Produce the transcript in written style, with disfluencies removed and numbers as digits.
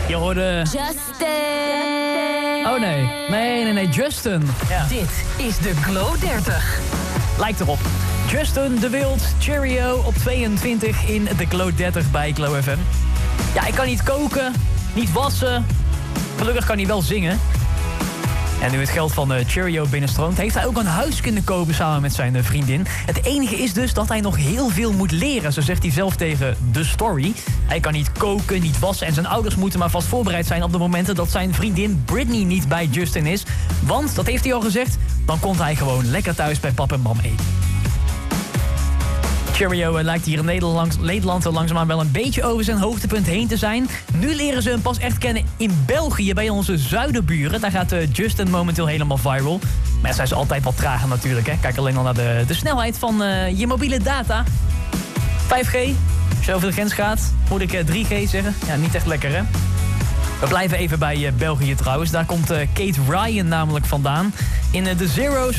Je hoorde... Justin. Oh nee, Justin. Ja. Dit is de Glow 30. Lijkt erop. Justin de Wild, Cheerio op 22 in de Glow 30 bij Glow FM. Ja, ik kan niet koken, niet wassen. Gelukkig kan hij wel zingen. En nu het geld van Cheerio binnenstroomt, heeft hij ook een huis kunnen kopen samen met zijn vriendin. Het enige is dus dat hij nog heel veel moet leren, zo zegt hij zelf tegen The Story. Hij kan niet koken, niet wassen en zijn ouders moeten maar vast voorbereid zijn op de momenten dat zijn vriendin Britney niet bij Justin is. Want, dat heeft hij al gezegd, dan komt hij gewoon lekker thuis bij pap en mam eten. Cheerio lijkt hier in Nederland langzaamaan wel een beetje over zijn hoogtepunt heen te zijn. Nu leren ze hem pas echt kennen in België bij onze zuiderburen. Daar gaat Justin momenteel helemaal viral. Maar zij is altijd wat trager natuurlijk. Hè? Kijk alleen al naar de snelheid van je mobiele data. 5G, als je over de grens gaat, moet ik 3G zeggen. Ja, niet echt lekker hè. We blijven even bij België trouwens. Daar komt Kate Ryan namelijk vandaan. In de Zero's